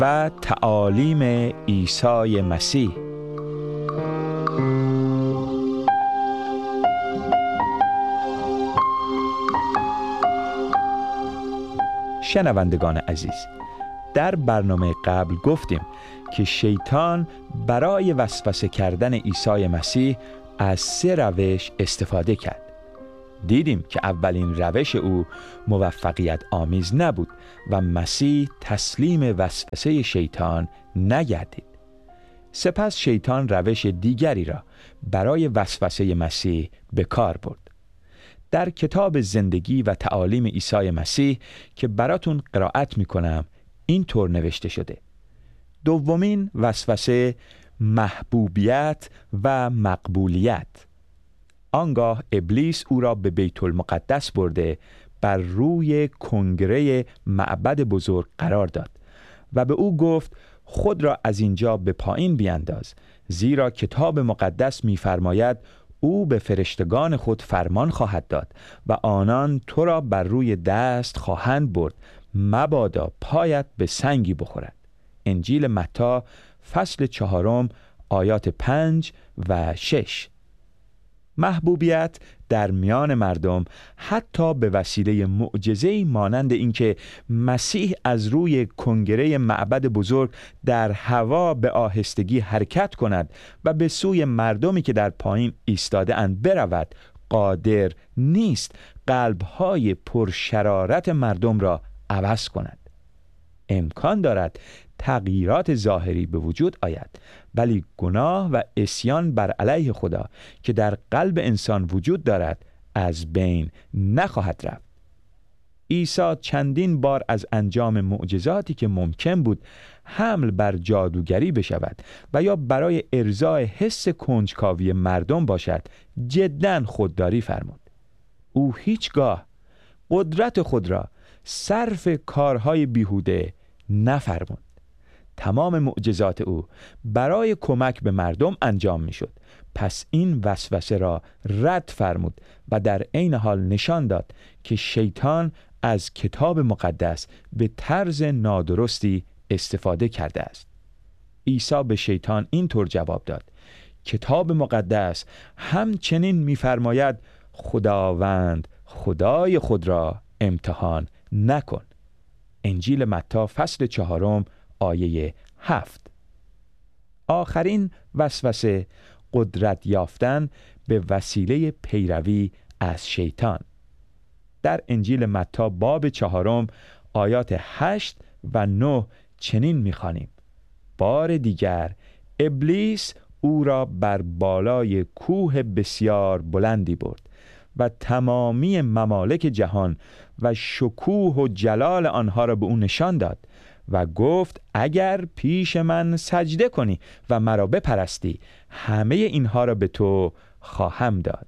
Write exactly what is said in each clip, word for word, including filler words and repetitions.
و تعالیم عیسی مسیح. شنوندگان عزیز، در برنامه قبل گفتیم که شیطان برای وسوسه کردن عیسی مسیح از سه روش استفاده کرد. دیدیم که اولین روش او موفقیت آمیز نبود و مسیح تسلیم وسوسه شیطان نگردید. سپس شیطان روش دیگری را برای وسوسه مسیح به کار برد. در کتاب زندگی و تعالیم عیسی مسیح که براتون قرائت میکنم اینطور نوشته شده: دومین وسوسه محبوبیت و مقبولیت. آنگاه ابلیس او را به بیت المقدس برده بر روی کنگره معبد بزرگ قرار داد و به او گفت خود را از اینجا به پایین بیانداز، زیرا کتاب مقدس می‌فرماید او به فرشتگان خود فرمان خواهد داد و آنان تو را بر روی دست خواهند برد، مبادا پایت به سنگی بخورد. انجیل متی فصل چهارم آیات پنج و شش. محبوبیت در میان مردم حتی به وسیله معجزه‌ای مانند اینکه مسیح از روی کنگره معبد بزرگ در هوا به آهستگی حرکت کند و به سوی مردمی که در پایین ایستاده اند برود، قادر نیست قلب‌های پرشرارت مردم را عوض کند. امکان دارد تغییرات ظاهری به وجود آید، ولی گناه و عصیان بر علیه خدا که در قلب انسان وجود دارد از بین نخواهد رفت. عیسی چندین بار از انجام معجزاتی که ممکن بود حمل بر جادوگری بشود و یا برای ارضای حس کنجکاوی مردم باشد جداً خودداری فرمود. او هیچگاه قدرت خود را صرف کارهای بیهوده نفرمود. تمام معجزات او برای کمک به مردم انجام می شد. پس این وسوسه را رد فرمود و در عین حال نشان داد که شیطان از کتاب مقدس به طرز نادرستی استفاده کرده است. عیسی به شیطان اینطور جواب داد: کتاب مقدس همچنین می‌فرماید خداوند خدای خود را امتحان نکن. انجیل متی فصل چهارم آیه هفت. آخرین وسوسه قدرت یافتن به وسیله پیروی از شیطان. در انجیل متی باب چهارم آیات هشت و نه چنین می‌خوانیم: بار دیگر ابلیس او را بر بالای کوه بسیار بلندی برد و تمامی ممالک جهان و شکوه و جلال آنها را به او نشان داد و گفت اگر پیش من سجده کنی و مرا بپرستی همه اینها را به تو خواهم داد.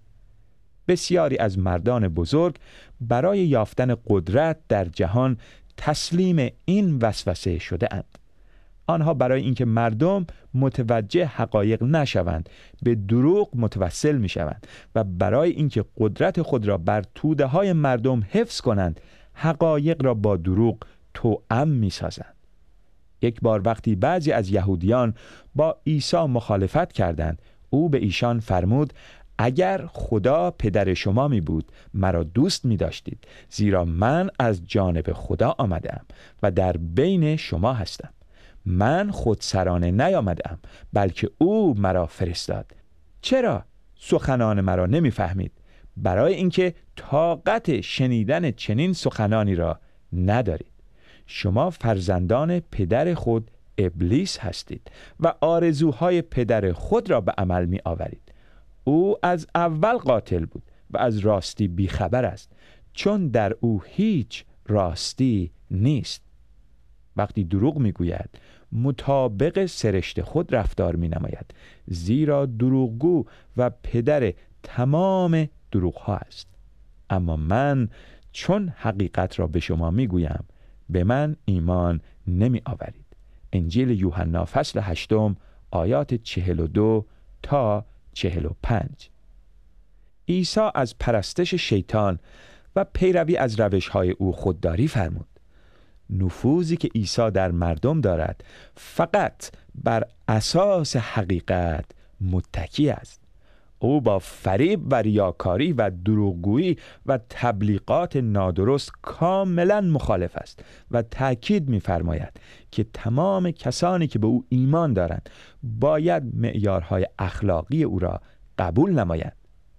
بسیاری از مردان بزرگ برای یافتن قدرت در جهان تسلیم این وسوسه شده اند. آنها برای اینکه مردم متوجه حقایق نشوند به دروغ متوسل می شوند و برای اینکه قدرت خود را بر توده های مردم حفظ کنند حقایق را با دروغ توأم می سازند. یک بار وقتی بعضی از یهودیان با عیسی مخالفت کردند، او به ایشان فرمود اگر خدا پدر شما می بود مرا دوست می داشتید، زیرا من از جانب خدا آمدم و در بین شما هستم. من خودسرانه نیامدم بلکه او مرا فرستاد. چرا سخنان مرا نمی فهمید؟ برای اینکه طاقت شنیدن چنین سخنانی را ندارید. شما فرزندان پدر خود ابلیس هستید و آرزوهای پدر خود را به عمل می آورید. او از اول قاتل بود و از راستی بیخبر است، چون در او هیچ راستی نیست. وقتی دروغ میگوید مطابق سرشت خود رفتار می نماید، زیرا دروغگو و پدر تمام دروغ ها است. اما من چون حقیقت را به شما میگویم به من ایمان نمی آورید. انجیل یوحنا فصل هشتم آیات چهل و دو تا چهل و پنج. عیسی از پرستش شیطان و پیروی از روش‌های او خودداری فرمود. نفوذی که عیسی در مردم دارد فقط بر اساس حقیقت متکی است. او با فریب و ریاکاری و دروغگویی و تبلیغات نادرست کاملا مخالف است و تأکید می‌فرماید که تمام کسانی که به او ایمان دارند باید معیارهای اخلاقی او را قبول نمایند.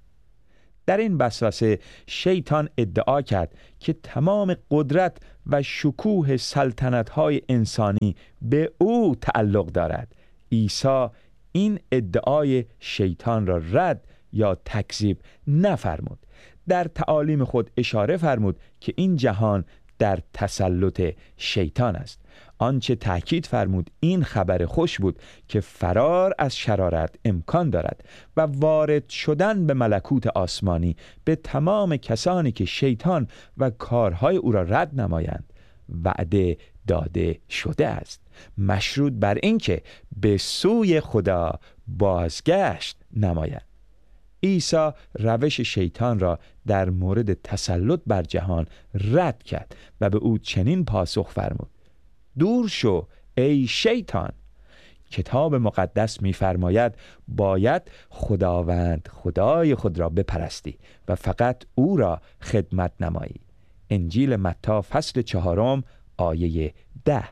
در این وسوسه شیطان ادعا کرد که تمام قدرت و شکوه سلطنت‌های انسانی به او تعلق دارد. عیسی این ادعای شیطان را رد یا تکذیب نفرمود. در تعالیم خود اشاره فرمود که این جهان در تسلط شیطان است. آنچه تأکید فرمود این خبر خوش بود که فرار از شرارت امکان دارد و وارد شدن به ملکوت آسمانی به تمام کسانی که شیطان و کارهای او را رد نمایند وعده داده شده است، مشروط بر اینکه به سوی خدا بازگشت نمایند. عیسی روش شیطان را در مورد تسلط بر جهان رد کرد و به او چنین پاسخ فرمود: دور شو ای شیطان. کتاب مقدس می‌فرماید باید خداوند خدای خود را بپرستی و فقط او را خدمت نمایی. انجیل متی فصل چهارم آیه ده.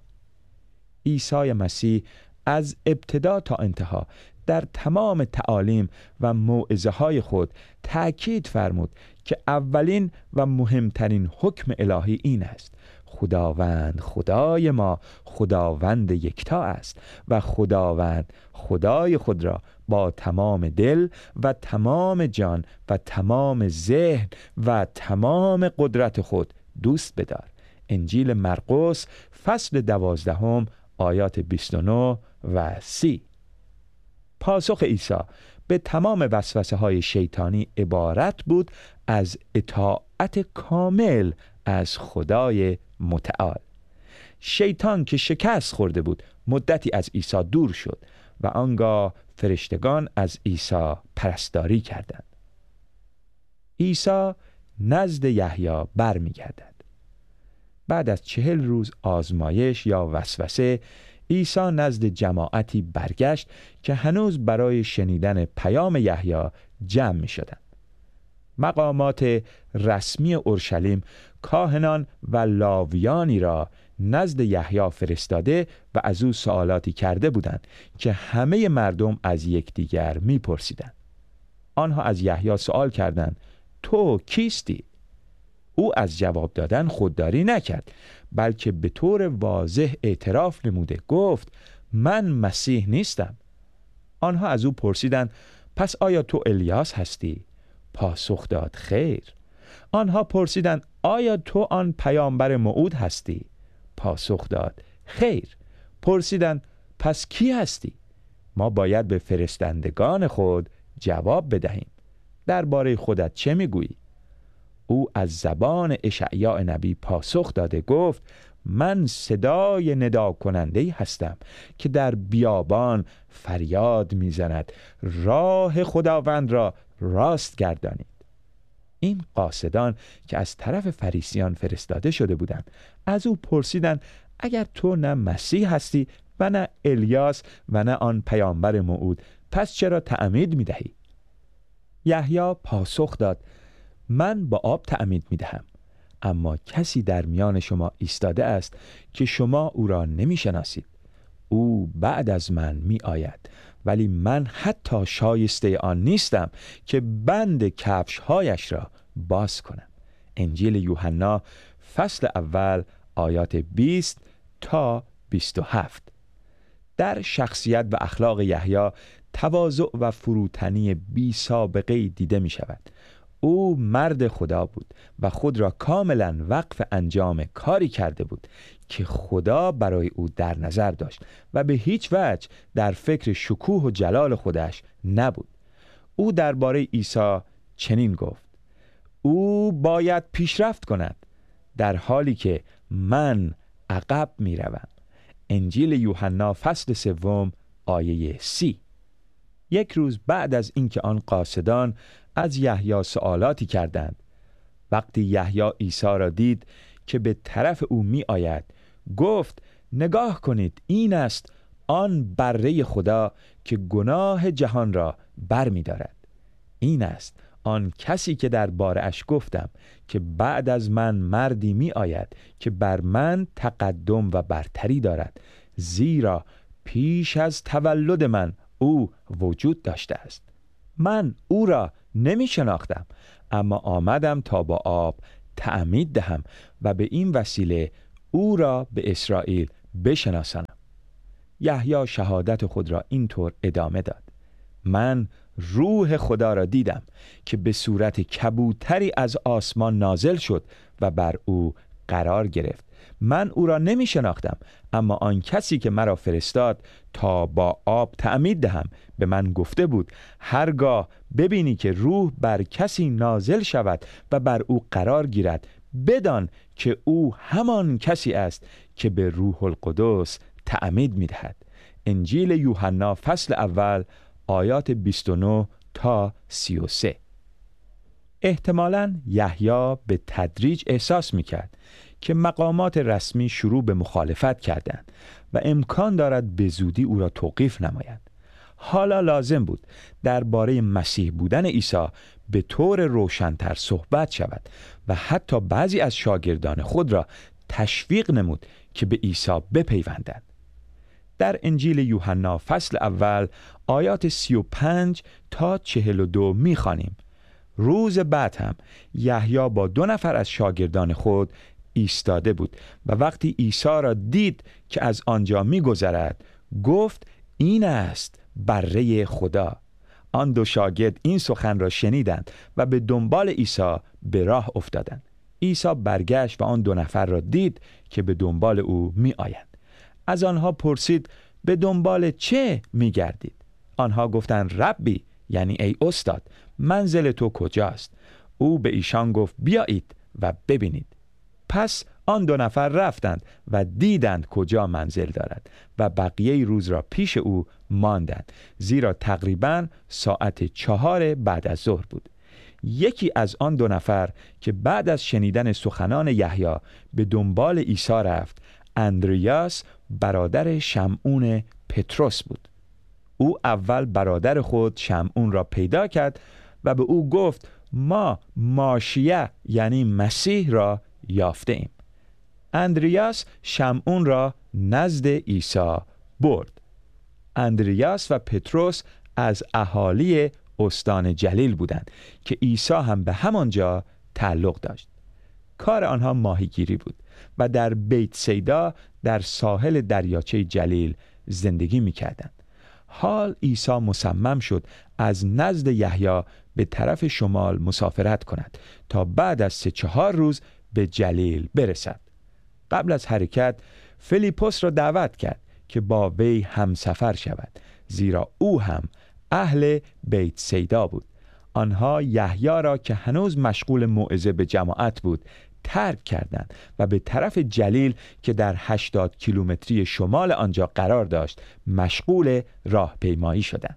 عیسی مسیح از ابتدا تا انتها در تمام تعالیم و موعظه های خود تأکید فرمود که اولین و مهمترین حکم الهی این است: خداوند خدای ما خداوند یکتا است و خداوند خدای خود را با تمام دل و تمام جان و تمام ذهن و تمام قدرت خود دوست بدار. انجیل مرقس فصل دوازدهم آیات بیست و نه و سی. پاسخ عیسی به تمام وسوسه های شیطانی عبارت بود از اطاعت کامل از خدای متعال. شیطان که شکست خورده بود مدتی از عیسی دور شد و آنگاه فرشتگان از عیسی پرستاری کردند. عیسی نزد یحیی برمیگردد. بعد از چهل روز آزمایش یا وسوسه، عیسی نزد جماعتی برگشت که هنوز برای شنیدن پیام یحیی جمع می شدند. مقامات رسمی اورشلیم کاهنان و لاویانی را نزد یحیی فرستاده و از او سوالاتی کرده بودند که همه مردم از یکدیگر می‌پرسیدند. آنها از یحیی سوال کردند: تو کیستی؟ او از جواب دادن خودداری نکرد، بلکه به طور واضح اعتراف نموده گفت: من مسیح نیستم. آنها از او پرسیدند: پس آیا تو الیاس هستی؟ پاسخ داد: خیر. آنها پرسیدند: آیا تو آن پیامبر موعود هستی؟ پاسخ داد: خیر. پرسیدند: پس کی هستی؟ ما باید به فرستندگان خود جواب بدهیم. درباره خودت چه میگویی؟ او از زبان اشعیا نبی پاسخ داده گفت: من صدای ندا کننده‌ای هستم که در بیابان فریاد میزند راه خداوند را راست گردانید. این قاصدان که از طرف فریسیان فرستاده شده بودند از او پرسیدند: اگر تو نه مسیح هستی و نه الیاس و نه آن پیامبر موعود، پس چرا تعمید میدهی؟ یحیی پاسخ داد: من با آب تعمید میدهم، اما کسی در میان شما ایستاده است که شما او را نمیشناسید. او بعد از من می آید، ولی من حتی شایسته آن نیستم که بند کفش‌هایش را باز کنم. انجیل یوحنا فصل اول آیات بیست تا بیست و هفت. در شخصیت و اخلاق یحیی تواضع و فروتنی بی سابقه دیده می شود. او مرد خدا بود و خود را کاملا وقف انجام کاری کرده بود که خدا برای او در نظر داشت و به هیچ وجه در فکر شکوه و جلال خودش نبود. او درباره عیسی چنین گفت: او باید پیشرفت کند در حالی که من عقب می روم. انجیل یوحنا فصل سوم آیه سی. یک روز بعد از اینکه آن قاصدان از یحیی سوالاتی کردند، وقتی یحیی عیسی را دید که به طرف او می آید، گفت نگاه کنید، این است آن بره خدا که گناه جهان را بر می دارد. این است آن کسی که در بارش گفتم که بعد از من مردی می آید که بر من تقدم و برتری دارد، زیرا پیش از تولد من او وجود داشته است. من او را نمی شناختم، اما آمدم تا با آب تعمید دهم و به این وسیله او را به اسرائیل بشناسانم. یحیی شهادت خود را اینطور ادامه داد: من روح خدا را دیدم که به صورت کبوتری از آسمان نازل شد و بر او قرار گرفت. من او را نمی شناختم، اما آن کسی که مرا فرستاد تا با آب تعمید دهم به من گفته بود: هرگاه ببینی که روح بر کسی نازل شود و بر او قرار گیرد، بدان که او همان کسی است که به روح القدس تعمید می دهد. انجیل یوحنا فصل اول آیات بیست و نه تا سی و سه. احتمالاً یحیی به تدریج احساس می کرد که مقامات رسمی شروع به مخالفت کردند و امکان دارد به زودی او را توقیف نمایند. حالا لازم بود درباره مسیح بودن عیسی به طور روشن‌تر صحبت شود و حتی بعضی از شاگردان خود را تشویق نمود که به عیسی بپیوندند. در انجیل یوحنا فصل اول آیات سی و پنج تا چهل و دو می‌خوانیم: روز بعد هم یحیی با دو نفر از شاگردان خود ایستاده بود و وقتی عیسی را دید که از آنجا می‌گذرد، گفت این است بره خدا. آن دو شاگرد این سخن را شنیدند و به دنبال عیسی به راه افتادند. عیسی برگشت و آن دو نفر را دید که به دنبال او می‌آیند. از آنها پرسید: به دنبال چه می‌گردید؟ آنها گفتند: ربی، یعنی ای استاد، منزل تو کجاست؟ او به ایشان گفت: بیایید و ببینید. پس آن دو نفر رفتند و دیدند کجا منزل دارد و بقیه روز را پیش او ماندند، زیرا تقریباً ساعت چهار بعد از ظهر بود. یکی از آن دو نفر که بعد از شنیدن سخنان یحیی به دنبال عیسی رفت، اندریاس برادر شمعون پتروس بود. او اول برادر خود شمعون را پیدا کرد و به او گفت: ما ماشیه، یعنی مسیح را یافته ایم. اندریاس شمعون را نزد عیسی برد. اندریاس و پتروس از اهالی استان جلیل بودند که عیسی هم به همانجا تعلق داشت. کار آنها ماهیگیری بود و در بیت سیدا در ساحل دریاچه جلیل زندگی می‌کردند. حال عیسی مصمم شد از نزد یحیی به طرف شمال مسافرت کند تا بعد از سه چهار روز به جلیل برسد. قبل از حرکت فیلیپوس را دعوت کرد که با وی همسفر شود، زیرا او هم اهل بیت سیدا بود. آنها یحیی را که هنوز مشغول موعظه به جماعت بود ترک کردند و به طرف جلیل که در هشتاد کیلومتری شمال آنجا قرار داشت مشغول راهپیمایی شدند.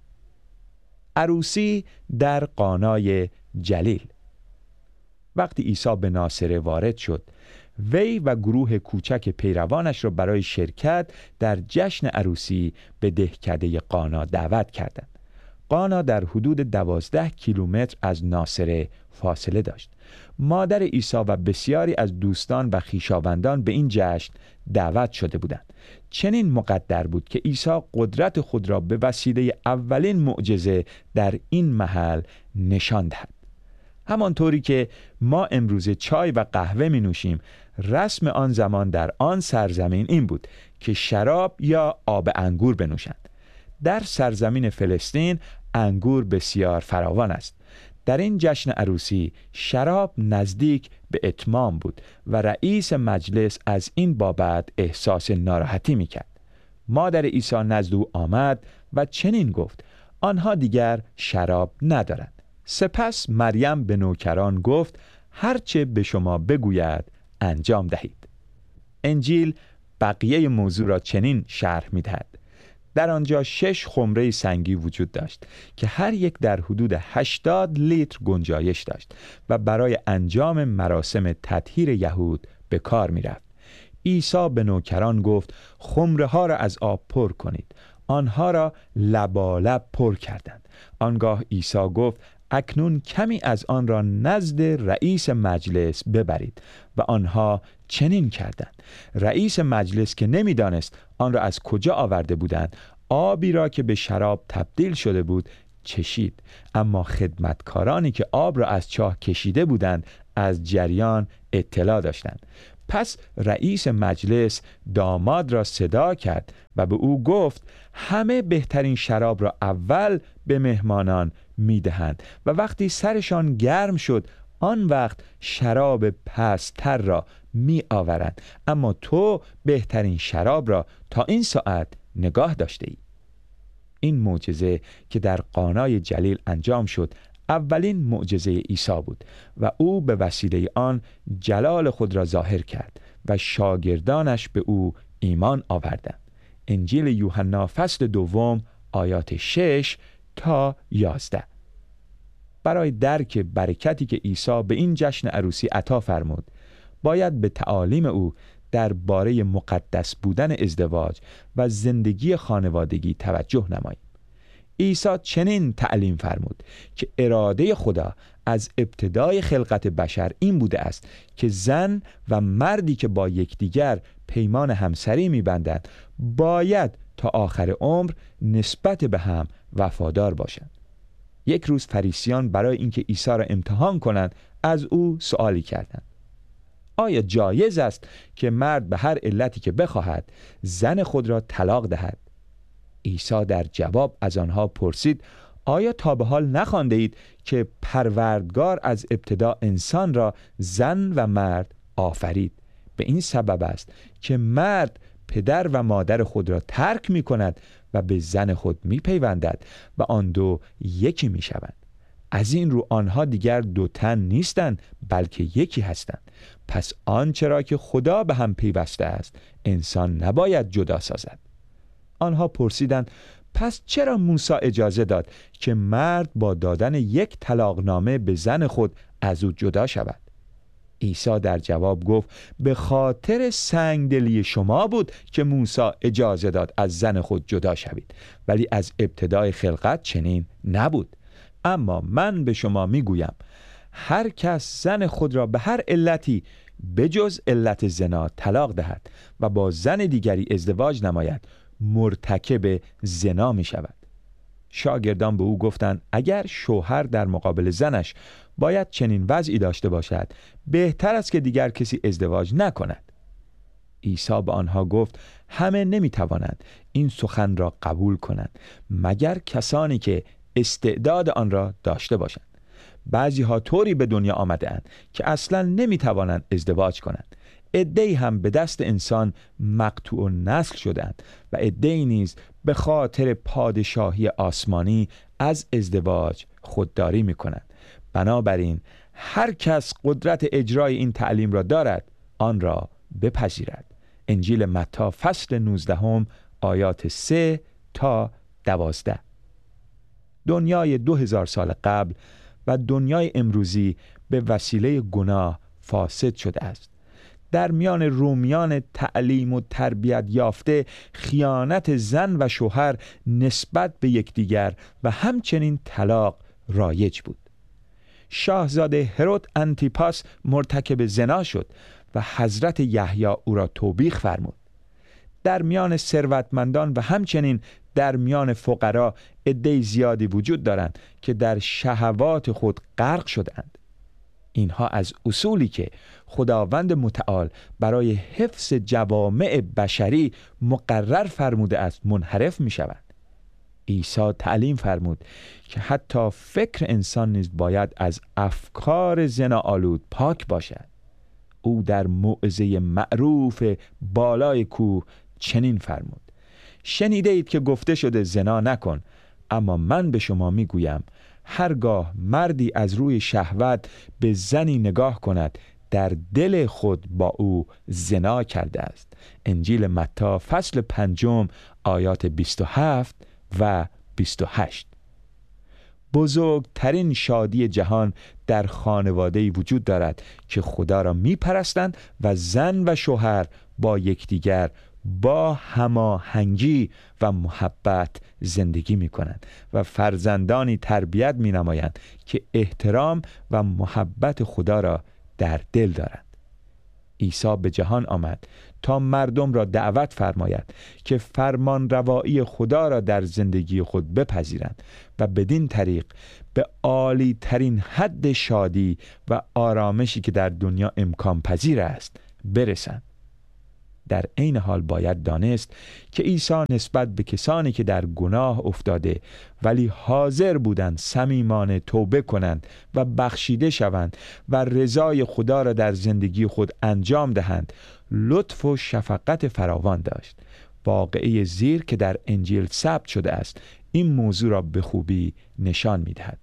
عروسی در قانای جلیل. وقتی عیسی به ناصره وارد شد، وی و گروه کوچک پیروانش را برای شرکت در جشن عروسی به دهکده قانا دعوت کردند. قانا در حدود دوازده کیلومتر از ناصره فاصله داشت. مادر عیسی و بسیاری از دوستان و خویشاوندان به این جشن دعوت شده بودند. چنین مقدر بود که عیسی قدرت خود را به وسیله اولین معجزه در این محل نشان دهد. همانطوری که ما امروز چای و قهوه می نوشیم، رسم آن زمان در آن سرزمین این بود که شراب یا آب انگور بنوشند. در سرزمین فلسطین انگور بسیار فراوان است. در این جشن عروسی شراب نزدیک به اتمام بود و رئیس مجلس از این بابت احساس ناراحتی میکرد. مادر عیسی نزد او آمد و چنین گفت: آنها دیگر شراب ندارند. سپس مریم به نوکران گفت: هرچه به شما بگوید انجام دهید. انجیل بقیه موضوع را چنین شرح میدهد: در آنجا شش خمره سنگی وجود داشت که هر یک در حدود هشتاد لیتر گنجایش داشت و برای انجام مراسم تطهیر یهود به کار می رفت. عیسی به نوکران گفت خمره ها را از آب پر کنید. آنها را لبالب پر کردند. آنگاه عیسی گفت اکنون کمی از آن را نزد رئیس مجلس ببرید و آنها چنین کردند. رئیس مجلس که نمیدانست آن را از کجا آورده بودند، آبی را که به شراب تبدیل شده بود چشید، اما خدمتکارانی که آب را از چاه کشیده بودند از جریان اطلاع داشتند. پس رئیس مجلس داماد را صدا کرد و به او گفت همه بهترین شراب را اول به مهمانان میدهند و وقتی سرشان گرم شد آن وقت شراب پست‌تر را می آورند، اما تو بهترین شراب را تا این ساعت نگاه داشته ای. این معجزه که در قانای جلیل انجام شد اولین معجزه عیسی بود و او به وسیله آن جلال خود را ظاهر کرد و شاگردانش به او ایمان آوردند. انجیل یوحنا فصل دوم آیات شش تا یازده. برای درک برکتی که عیسی به این جشن عروسی عطا فرمود، باید به تعالیم او درباره مقدس بودن ازدواج و زندگی خانوادگی توجه نماییم. عیسی چنین تعلیم فرمود که اراده خدا از ابتدای خلقت بشر این بوده است که زن و مردی که با یکدیگر پیمان همسری می‌بندند باید تا آخر عمر نسبت به هم وفادار باشند. یک روز فریسیان برای اینکه عیسی را امتحان کنند از او سوالی کردند: آیا جایز است که مرد به هر علتی که بخواهد زن خود را طلاق دهد؟ عیسی در جواب از آنها پرسید: آیا تا به حال نخوانده اید که پروردگار از ابتدا انسان را زن و مرد آفرید؟ به این سبب است که مرد پدر و مادر خود را ترک می کند و به زن خود می پیوندد و آن دو یکی می شوند. از این رو آنها دیگر دو تن نیستند بلکه یکی هستند. پس آنچه را که خدا به هم پیوسته است انسان نباید جدا سازد. آنها پرسیدند: پس چرا موسی اجازه داد که مرد با دادن یک طلاقنامه به زن خود از او جدا شود؟ عیسی در جواب گفت: به خاطر سنگدلی شما بود که موسی اجازه داد از زن خود جدا شوید، ولی از ابتدای خلقت چنین نبود. اما من به شما میگویم هر کس زن خود را به هر علتی بجز علت زنا طلاق دهد و با زن دیگری ازدواج نماید مرتکب زنا می شود. شاگردان به او گفتند: اگر شوهر در مقابل زنش باید چنین وضعی داشته باشد، بهتر است که دیگر کسی ازدواج نکند. عیسی به آنها گفت: همه نمی توانند این سخن را قبول کنند مگر کسانی که استعداد آن را داشته باشند. بعضی ها طوری به دنیا آمده اند که اصلا نمی توانند ازدواج کنند. عده‌ای هم به دست انسان مقطوع نسل شدند و عده‌ای نیز به خاطر پادشاهی آسمانی از ازدواج خودداری می کنند. بنابراین هر کس قدرت اجرای این تعلیم را دارد آن را بپذیرد. انجیل متی فصل نوزدهم آیات سه تا دوازده. دنیای دو هزار سال قبل و دنیای امروزی به وسیله گناه فاسد شده است. در میان رومیان تعلیم و تربیت یافته خیانت زن و شوهر نسبت به یکدیگر و همچنین طلاق رایج بود. شاهزاده هرود انتیپاس مرتکب زنا شد و حضرت یحیی او را توبیخ فرمود. در میان ثروتمندان و همچنین در میان فقرا عده‌ای زیادی وجود دارند که در شهوات خود غرق شدند. اینها از اصولی که خداوند متعال برای حفظ جوامع بشری مقرر فرموده است منحرف می شوند. عیسی تعلیم فرمود که حتی فکر انسان نیز باید از افکار زناآلود پاک باشد. او در موعظه معروف بالای کوه چنین فرمود: شنیده اید که گفته شده زنا نکن، اما من به شما می گویم هرگاه مردی از روی شهوت به زنی نگاه کند در دل خود با او زنا کرده است. انجیل متی فصل پنجم آیات بیست و هفت و بیست و هشت. بزرگترین شادی جهان در خانواده‌ای وجود دارد که خدا را می‌پرستند و زن و شوهر با یکدیگر با هماهنگی و محبت زندگی می‌کنند و فرزندانی تربیت می‌نمایند که احترام و محبت خدا را در دل دارند. عیسی به جهان آمد تا مردم را دعوت فرماید که فرمان روایی خدا را در زندگی خود بپذیرند و بدین طریق به عالی ترین حد شادی و آرامشی که در دنیا امکان پذیر است برسند. در عین حال باید دانست که عیسی نسبت به کسانی که در گناه افتاده ولی حاضر بودند صمیمانه توبه کنند و بخشیده شوند و رضای خدا را در زندگی خود انجام دهند لطف و شفقت فراوان داشت. واقعه زیر که در انجیل ثبت شده است این موضوع را به خوبی نشان می‌دهد.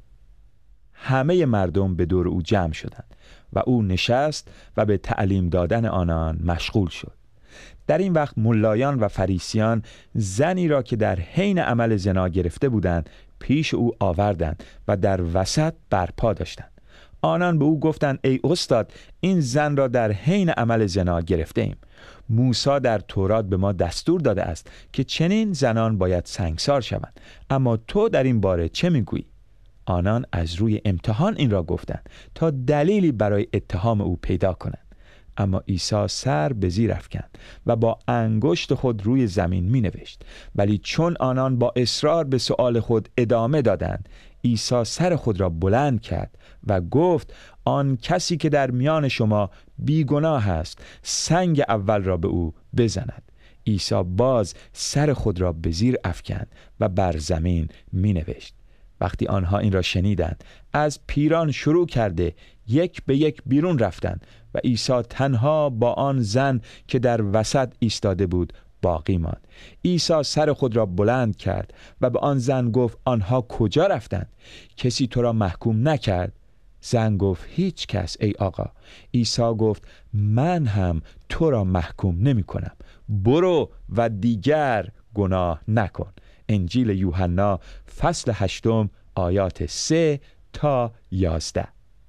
همه مردم به دور او جمع شدند و او نشست و به تعلیم دادن آنان مشغول شد. در این وقت ملایان و فریسیان زنی را که در حین عمل زنا گرفته بودند پیش او آوردند و در وسط برپا داشتند. آنان به او گفتند ای استاد، این زن را در حین عمل زنا گرفته ایم. موسی در تورات به ما دستور داده است که چنین زنان باید سنگسار شوند، اما تو در این باره چه میگویی؟ آنان از روی امتحان این را گفتند تا دلیلی برای اتهام او پیدا کنند. اما عیسی سر به زیر افکند و با انگشت خود روی زمین می نوشت. ولی چون آنان با اصرار به سؤال خود ادامه دادند، عیسی سر خود را بلند کرد و گفت آن کسی که در میان شما بیگناه است سنگ اول را به او بزند. عیسی باز سر خود را به زیر افکند و بر زمین می نوشت. وقتی آنها این را شنیدند از پیران شروع کرده یک به یک بیرون رفتند و عیسی تنها با آن زن که در وسط ایستاده بود باقی ماند. عیسی سر خود را بلند کرد و به آن زن گفت آنها کجا رفتند؟ کسی تو را محکوم نکرد؟ زن گفت هیچ کس ای آقا. عیسی گفت من هم تو را محکوم نمی کنم. برو و دیگر گناه نکن. انجیل یوحنا فصل هشتم آیات سه تا یازده.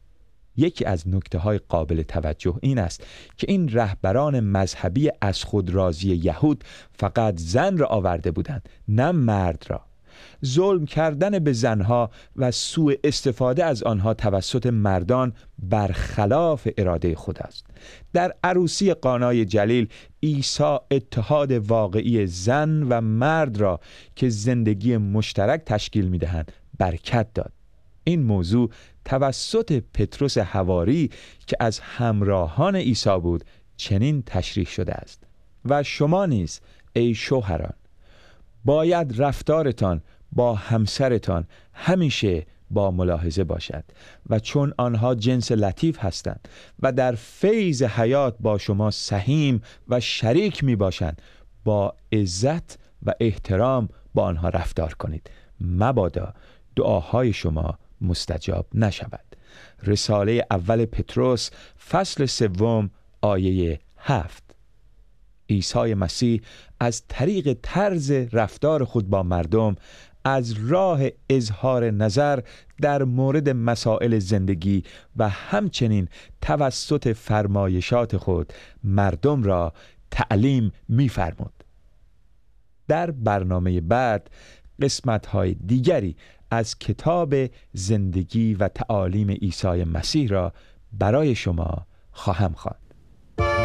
یکی از نکته‌های قابل توجه این است که این رهبران مذهبی از خود راضی یهود فقط زن را آورده بودند، نه مرد را. ظلم کردن به زنها و سوء استفاده از آنها توسط مردان برخلاف اراده خود است. در عروسی قانای جلیل عیسی اتحاد واقعی زن و مرد را که زندگی مشترک تشکیل می‌دهند برکت داد. این موضوع توسط پتروس حواری که از همراهان عیسی بود چنین تشریح شده است. و شما نیز ای شوهران باید رفتارتان با همسرتان همیشه با ملاحظه باشد و چون آنها جنس لطیف هستند و در فیض حیات با شما سهیم و شریک می باشند با عزت و احترام با آنها رفتار کنید، مبادا دعاهای شما مستجاب نشود. رساله اول پتروس فصل سوم آیه هفت. عیسی مسیح از طریق طرز رفتار خود با مردم از راه اظهار نظر در مورد مسائل زندگی و همچنین توسط فرمایشات خود مردم را تعلیم می‌فرمود. در برنامه بعد قسمت‌های دیگری از کتاب زندگی و تعالیم عیسی مسیح را برای شما خواهم خواند.